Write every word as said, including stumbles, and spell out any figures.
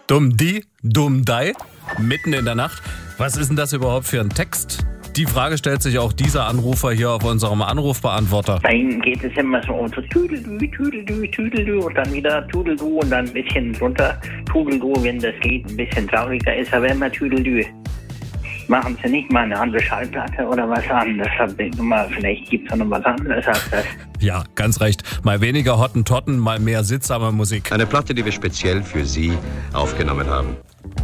Dumm die, dumm dei, mitten in der Nacht. Was ist denn das überhaupt für ein Text? Die Frage stellt sich auch dieser Anrufer hier auf unserem Anrufbeantworter. Bei Ihnen geht es immer so um so Tüdelü, Tüdelü, Tüdelü und dann wieder Tudelü und dann ein bisschen runter Tudelü, wenn das Lied ein bisschen trauriger ist, aber immer Tüdelü. Machen Sie nicht mal eine andere Schallplatte oder was anderes? Vielleicht gibt es noch was anderes als das. Ja, ganz recht. Mal weniger Hottentotten, mal mehr sittsame Musik. Eine Platte, die wir speziell für Sie aufgenommen haben.